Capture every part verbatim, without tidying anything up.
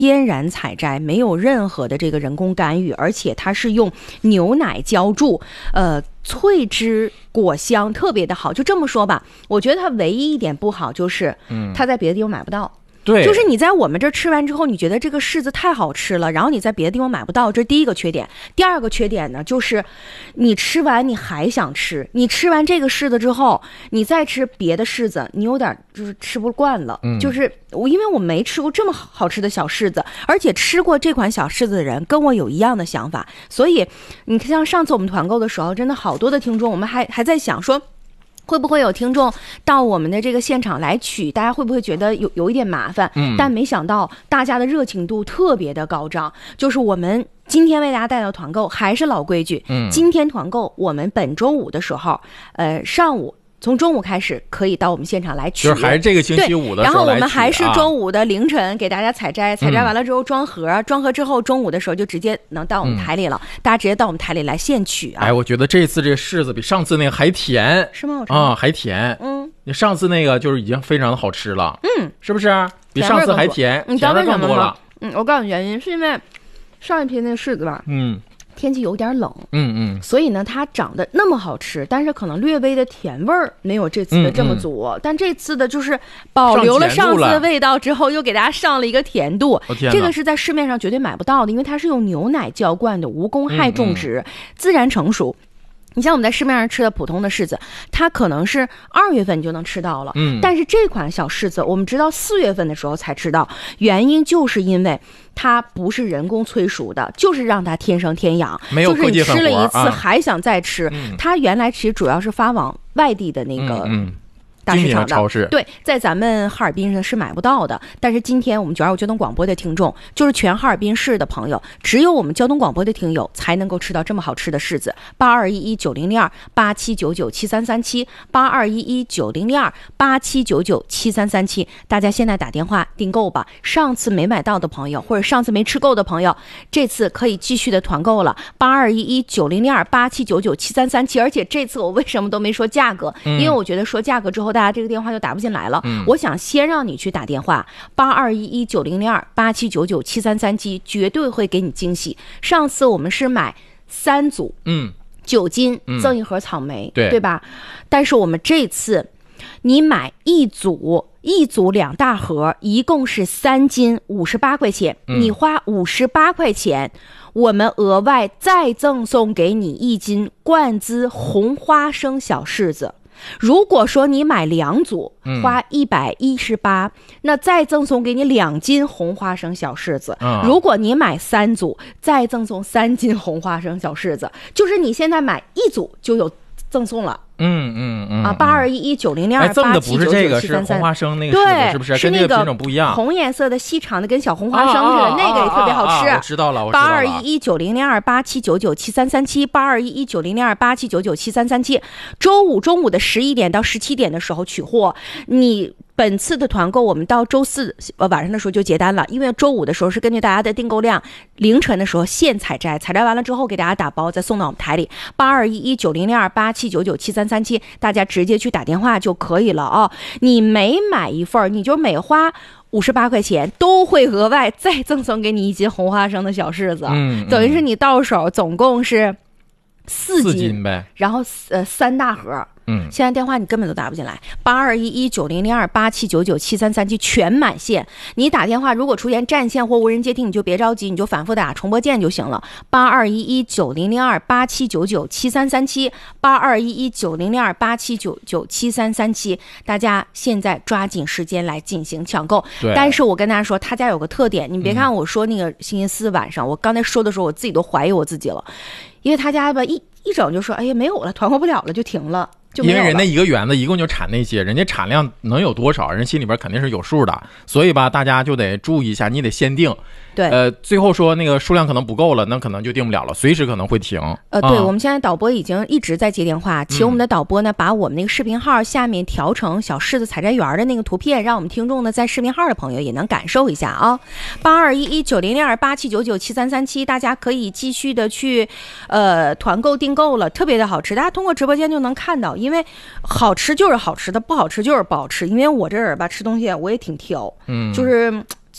天然采摘，没有任何的这个人工干预，而且它是用牛奶浇筑，呃，脆汁果香，特别的好。就这么说吧，我觉得它唯一一点不好就是，嗯，它在别的地方买不到。 对， 就是你在我们这儿吃完之后，你觉得这个柿子太好吃了，然后你在别的地方买不到，这是第一个缺点。第二个缺点呢，就是你吃完你还想吃，你吃完这个柿子之后，你再吃别的柿子，你有点就是吃不惯了。嗯，就是我因为我没吃过这么好吃的小柿子，而且吃过这款小柿子的人跟我有一样的想法，所以你像上次我们团购的时候，真的好多的听众，我们还还在想说，会不会有听众到我们的这个现场来取？大家会不会觉得有有一点麻烦？嗯，但没想到大家的热情度特别的高涨。就是我们今天为大家带到团购，还是老规矩。嗯，今天团购我们本周五的时候，呃，上午。从中午开始可以到我们现场来取， 就是还是这个星期五的时候来取， 然后我们还是周五的凌晨给大家采摘，啊、采摘完了之后装盒，嗯、装盒之后中午的时候就直接能到我们台里了，嗯、大家直接到我们台里来现取啊！ 哎，我觉得这次这柿子比上次那个还甜， 是吗？ 啊，还甜，嗯，你上次那个就是已经非常的好吃了， 嗯， 是不是？比上次还甜， 你知道为什么吗？ 嗯，我告诉你原因，是因为上一批那个柿子吧，嗯。天气有点冷， 嗯嗯， 所以呢，它长得那么好吃，但是可能略微的甜味儿没有这次的这么足。嗯嗯、但这次的就是保留了上次的味道之后，又给大家上了一个甜度。 哦、 这个是在市面上绝对买不到的，因为它是用牛奶浇灌的无公害种植，嗯嗯自然成熟。你像我们在市面上吃的普通的柿子，它可能是二月份你就能吃到了，嗯，但是这款小柿子我们直到四月份的时候才吃到，原因就是因为它不是人工催熟的，就是让它天生天养， 没有就是你吃了一次还想再吃。 啊、 它原来其实主要是发往外地的那个。 嗯嗯大市场的超市对，在咱们哈尔滨是买不到的。但是今天我们九二五交通广播的听众，就是全哈尔滨市的朋友，只有我们交通广播的听友才能够吃到这么好吃的柿子。八二一一九零零二八七九九七三三七，八二一一九零零二八七九九七三三七，大家现在打电话订购吧。上次没买到的朋友，或者上次没吃够的朋友，这次可以继续的团购了。八二一一九零零二八七九九七三三七，而且这次我为什么都没说价格？因为我觉得说价格之后，大家这个电话就打不进来了。嗯、我想先让你去打电话，八二一一九零零二八七九九七三三七，绝对会给你惊喜。上次我们是买三组，嗯，九斤赠一盒草莓， 嗯、对对吧？但是我们这次你买一组。一组两大盒，一共是三斤，五十八块钱。嗯、你花五十八块钱，我们额外再赠送给你一斤冠姿红花生小柿子。如果说你买两组，花一百一十八，那再赠送给你两斤红花生小柿子。嗯、如果你买三组，再赠送三斤红花生小柿子。就是你现在买一组就有赠送了。 嗯嗯嗯啊，八二一一九零零二八七九九七三三， 红花生那个柿子是不是？ 是那个品种不一样， 红颜色的细长的，跟小红花生似的，啊、那个也特别好吃。 啊啊啊、我知道了，我知道了。 八二一一九零零二八七九九七三三七，八二一一九零零二八七九九七三三七。周五中午的十一点到十七点的时候取货，你。本次的团购我们到周四晚上的时候就结单了，因为周五的时候是根据大家的订购量，凌晨的时候现采摘，采摘完了之后给大家打包再送到我们台里。八二一一九零零二八七九九七三三七，大家直接去打电话就可以了啊、哦！你每买一份，你就每花五十八块钱，都会额外再赠送给你一斤红花生的小柿子，嗯嗯、等于是你到手总共是四斤, 四斤呗， 然后呃三大盒。嗯，现在电话你根本都打不进来，八二一一九零零二八七九九七三三七全满线。你打电话如果出现占线或无人接听，你就别着急，你就反复打重播键就行了。八二一一九零零二八七九九七三三七，八二一一九零零二八七九九七三三七，大家现在抓紧时间来进行抢购。但是我跟大家说，他家有个特点，你别看我说那个星期四晚上，嗯、我刚才说的时候，我自己都怀疑我自己了，因为他家吧一一整就说，哎呀没有了，团购不了了，就停了。 因为人家一个园子一共就产那些，人家产量能有多少，人心里边肯定是有数的，所以吧，大家就得注意一下，你得先定。 对， 呃，最后说那个数量可能不够了，那可能就定不了了，随时可能会停。 呃，对，嗯、我们现在导播已经一直在接电话，请我们的导播呢，把我们那个视频号下面调成小柿子采摘园的那个图片，让我们听众呢在视频号的朋友也能感受一下啊。八二一一九零零二八七九九七三三七，大家可以继续的去呃团购订购了，特别的好吃，大家通过直播间就能看到，因为好吃就是好吃的，不好吃就是不好吃。因为我这人吧吃东西我也挺挑，嗯，就是。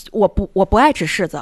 我不我不爱吃柿子，